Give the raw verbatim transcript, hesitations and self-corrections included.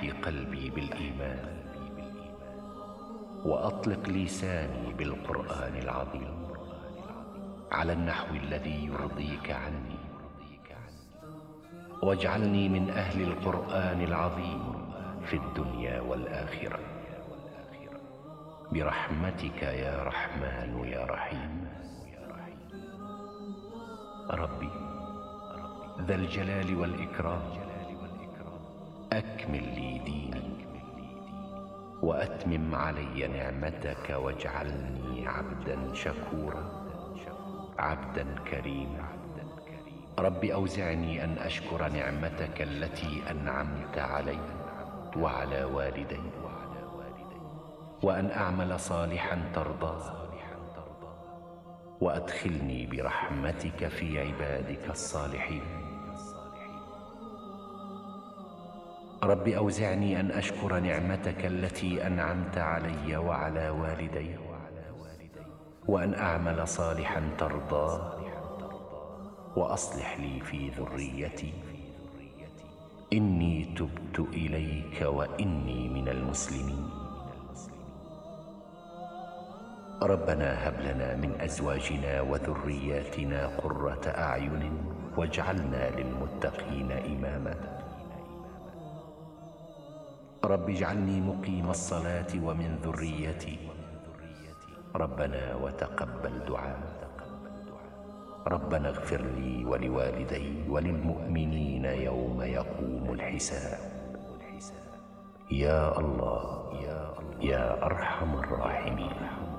أحي قلبي بالإيمان، وأطلق لساني بالقرآن العظيم على النحو الذي يرضيك عني، واجعلني من أهل القرآن العظيم في الدنيا والآخرة، برحمتك يا رحمن يا رحيم. ربي ذا الجلال والإكرام، أكمل لي ديني وأتمم علي نعمتك، واجعلني عبدا شكورا عبدا كريما. رب أوزعني أن أشكر نعمتك التي أنعمت علي وعلى والدي، وأن أعمل صالحا ترضاه، وأدخلني برحمتك في عبادك الصالحين. رب أوزعني أن أشكر نعمتك التي أنعمت علي وعلى والدي، وأن أعمل صالحا ترضاه، وأصلح لي في ذريتي، إني تبت إليك وإني من المسلمين. ربنا هب لنا من أزواجنا وذرياتنا قرة أعين واجعلنا للمتقين إماما. رب اجعلني مقيم الصلاة ومن ذريتي، ربنا وتقبل دعاء. ربنا اغفر لي ولوالدي وللمؤمنين يوم يقوم الحساب. يا الله يا أرحم الراحمين.